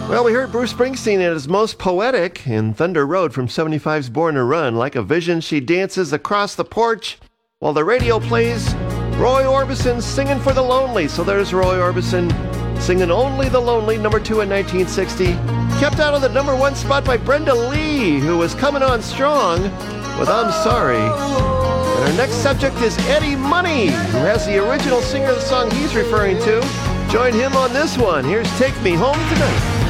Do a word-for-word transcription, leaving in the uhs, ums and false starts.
Well, we heard Bruce Springsteen at his most poetic in Thunder Road from seventy-five's Born to Run. Like a vision, she dances across the porch while the radio plays Roy Orbison singing for the lonely. So there's Roy Orbison singing Only the Lonely, number two in nineteen sixty. Kept out of the number one spot by Brenda Lee, who was coming on strong with I'm Sorry. And our next subject is Eddie Money, who has the original singer of the song he's referring to. Join him on this one. Here's Take Me Home Tonight.